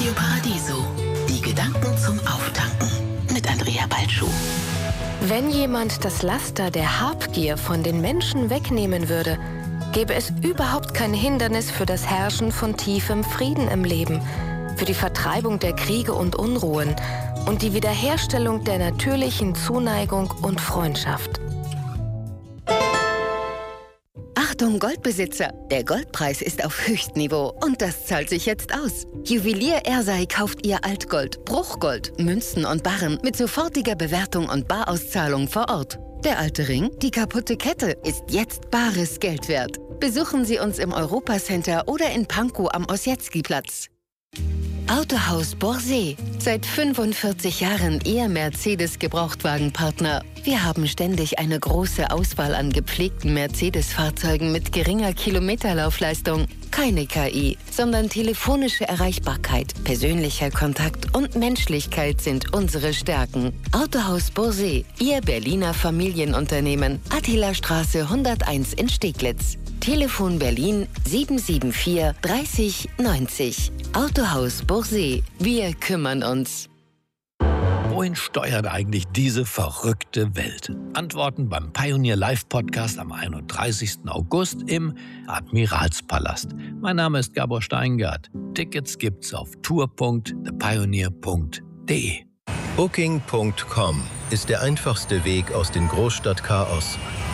Radio Paradiso. Die Gedanken zum Auftanken mit Andrea Balschuh. Wenn jemand das Laster der Habgier von den Menschen wegnehmen würde, gäbe es überhaupt kein Hindernis für das Herrschen von tiefem Frieden im Leben, für die Vertreibung der Kriege und Unruhen und die Wiederherstellung der natürlichen Zuneigung und Freundschaft. Achtung Goldbesitzer, der Goldpreis ist auf Höchstniveau und das zahlt sich jetzt aus. Juwelier Ersei kauft ihr Altgold, Bruchgold, Münzen und Barren mit sofortiger Bewertung und Barauszahlung vor Ort. Der alte Ring, die kaputte Kette ist jetzt bares Geld wert. Besuchen Sie uns im Europacenter oder in Pankow am Ossietzky-Platz. Autohaus Borsee. Seit 45 Jahren Ihr Mercedes-Gebrauchtwagenpartner. Wir haben ständig eine große Auswahl an gepflegten Mercedes-Fahrzeugen mit geringer Kilometerlaufleistung. Keine KI, sondern telefonische Erreichbarkeit, persönlicher Kontakt und Menschlichkeit sind unsere Stärken. Autohaus Borsee, Ihr Berliner Familienunternehmen. Attilastraße 101 in Steglitz. Telefon Berlin 774 30 90. Autohaus Borsee. Wir kümmern uns. Wohin steuert eigentlich diese verrückte Welt? Antworten beim Pioneer Live Podcast am 31. August im Admiralspalast. Mein Name ist Gabor Steingart. Tickets gibt's auf tour.thepioneer.de. Booking.com ist der einfachste Weg aus dem Großstadtchaos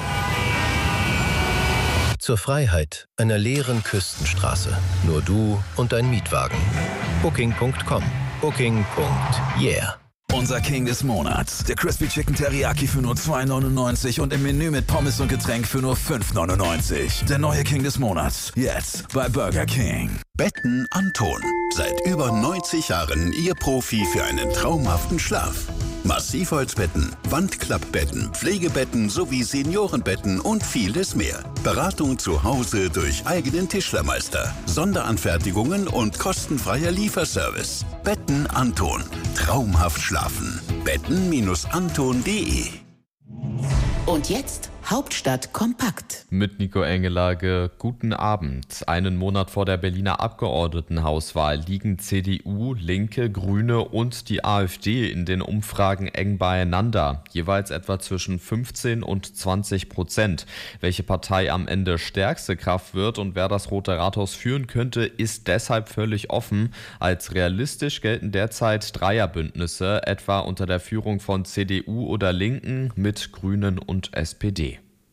zur Freiheit einer leeren Küstenstraße. Nur du und dein Mietwagen. Booking.com. Booking.yeah. Unser King des Monats. Der Crispy Chicken Teriyaki für nur 2,99 und im Menü mit Pommes und Getränk für nur 5,99. Der neue King des Monats. Jetzt bei Burger King. Betten Anton. Seit über 90 Jahren Ihr Profi für einen traumhaften Schlaf. Massivholzbetten, Wandklappbetten, Pflegebetten sowie Seniorenbetten und vieles mehr. Beratung zu Hause durch eigenen Tischlermeister, Sonderanfertigungen und kostenfreier Lieferservice. Betten Anton. Traumhaft schlafen. Betten-anton.de. Und jetzt Hauptstadt kompakt. Mit Nico Engelage, guten Abend. Einen Monat vor der Berliner Abgeordnetenhauswahl liegen CDU, Linke, Grüne und die AfD in den Umfragen eng beieinander, jeweils etwa zwischen 15% und 20%. Welche Partei am Ende stärkste Kraft wird und wer das Rote Rathaus führen könnte, ist deshalb völlig offen. Als realistisch gelten derzeit Dreierbündnisse, etwa unter der Führung von CDU oder Linken mit Grünen und SPD.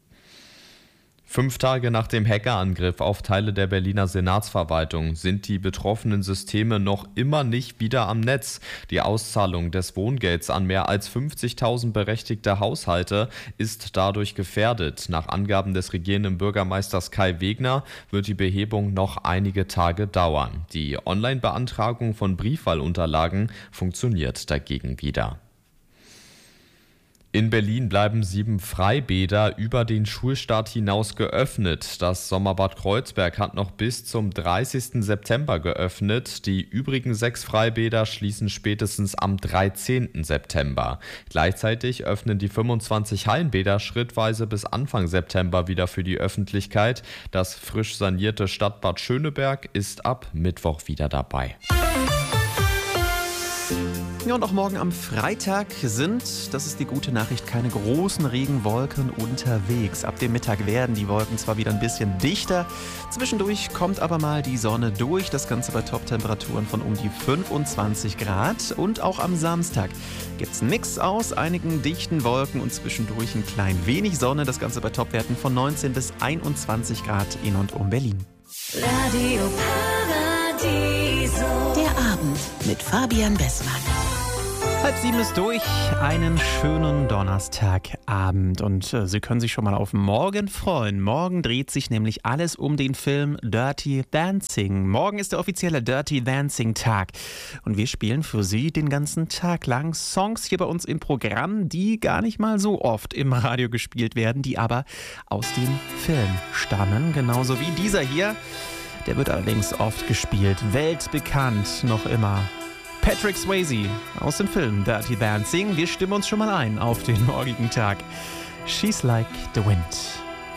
5 Tage nach dem Hackerangriff auf Teile der Berliner Senatsverwaltung sind die betroffenen Systeme noch immer nicht wieder am Netz. Die Auszahlung des Wohngelds an mehr als 50.000 berechtigte Haushalte ist dadurch gefährdet. Nach Angaben des regierenden Bürgermeisters Kai Wegner wird die Behebung noch einige Tage dauern. Die Online-Beantragung von Briefwahlunterlagen funktioniert dagegen wieder. In Berlin bleiben 7 Freibäder über den Schulstart hinaus geöffnet. Das Sommerbad Kreuzberg hat noch bis zum 30. September geöffnet. Die übrigen 6 Freibäder schließen spätestens am 13. September. Gleichzeitig öffnen die 25 Hallenbäder schrittweise bis Anfang September wieder für die Öffentlichkeit. Das frisch sanierte Stadtbad Schöneberg ist ab Mittwoch wieder dabei. Ja, und auch morgen am Freitag sind, das ist die gute Nachricht, keine großen Regenwolken unterwegs. Ab dem Mittag werden die Wolken zwar wieder ein bisschen dichter, zwischendurch kommt aber mal die Sonne durch. Das Ganze bei Top-Temperaturen von um die 25 Grad. Und auch am Samstag gibt es einen Mix aus einigen dichten Wolken und zwischendurch ein klein wenig Sonne. Das Ganze bei Topwerten von 19 bis 21 Grad in und um Berlin. Radio Paradiso. Der Abend mit Fabian Bessmann. 6:30 ist durch. Einen schönen Donnerstagabend. Und Sie können sich schon mal auf morgen freuen. Morgen dreht sich nämlich alles um den Film Dirty Dancing. Morgen ist der offizielle Dirty Dancing Tag. Und wir spielen für Sie den ganzen Tag lang Songs hier bei uns im Programm, die gar nicht mal so oft im Radio gespielt werden, die aber aus dem Film stammen. Genauso wie dieser hier. Der wird allerdings oft gespielt. Weltbekannt noch immer. Patrick Swayze aus dem Film Dirty Dancing. Wir stimmen uns schon mal ein auf den morgigen Tag. She's like the wind.